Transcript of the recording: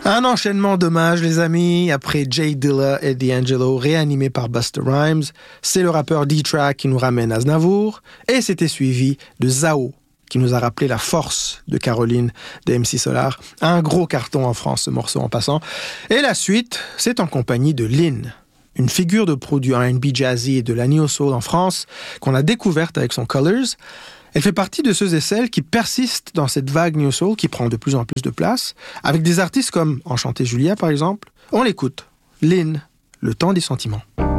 Un enchaînement d'hommages, les amis. Après Jay Dilla et D'Angelo, réanimé par Busta Rhymes, c'est le rappeur D-Track qui nous ramène Aznavour. Et c'était suivi de Zao, qui nous a rappelé la force de Caroline de MC Solar. Un gros carton en France, ce morceau en passant. Et la suite, c'est en compagnie de Lynn, une figure de pro du R&B jazzy et de la neo-soul en France, qu'on a découverte avec son Colors. Elle fait partie de ceux et celles qui persistent dans cette vague New Soul qui prend de plus en plus de place, avec des artistes comme Enchanté Julia par exemple. On l'écoute. Lynn, Le temps des sentiments.